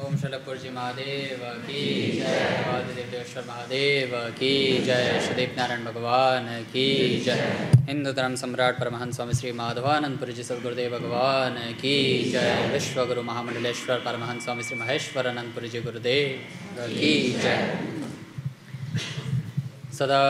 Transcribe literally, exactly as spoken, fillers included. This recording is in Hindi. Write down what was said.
ओम शलपुरजी महादेव की जय, वादिदेवदेश्वर महादेव की जय, श्रीदेव नारायण भगवान की जय, हिंदू धर्म सम्राट परमहंस स्वामी श्री माधवानंदपुरी जी सद्गुरुदेव भगवान की जय, विश्वगुरु महामंडलेश्वर परमहंस स्वामी श्री महेश्वर अनंतपुरी जी गुरुदेव की जय। सदा